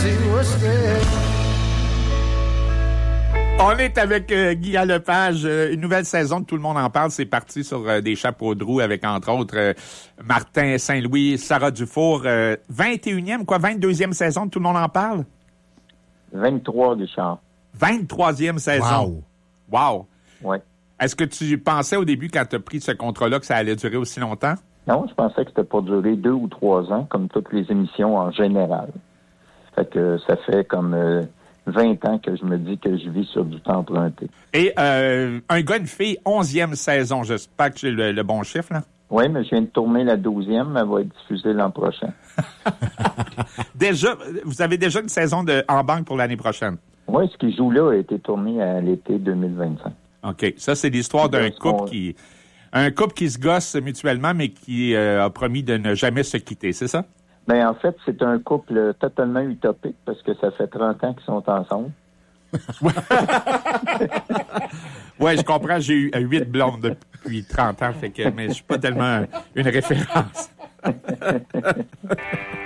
On est avec Guy Lepage. Une nouvelle saison, tout le monde en parle. C'est parti sur des chapeaux de roue avec, entre autres, Martin Saint-Louis, Sarah Dufour. 21e, 22e saison, tout le monde en parle? 23, Richard. 23e saison. Wow. Oui. Est-ce que tu pensais au début, quand tu as pris ce contrat-là, que ça allait durer aussi longtemps? Non, je pensais que c'était pour durer 2 ou 3 ans, comme toutes les émissions en général. Fait que ça fait comme 20 ans que je me dis que je vis sur du temps emprunté. Et un gars, une fille, 11e saison. J'espère que j'ai le bon chiffre, là. Oui, mais je viens de tourner la 12e. Elle va être diffusée l'an prochain. Déjà, vous avez déjà une saison en banque pour l'année prochaine? Oui, ce qui joue là a été tourné à l'été 2025. OK. Ça, c'est l'histoire d'un couple qui... Un couple qui se gosse mutuellement, mais qui a promis de ne jamais se quitter, c'est ça? Ben en fait, c'est un couple totalement utopique parce que ça fait 30 ans qu'ils sont ensemble. Oui, je comprends. J'ai eu 8 blondes depuis 30 ans, mais je suis pas tellement une référence.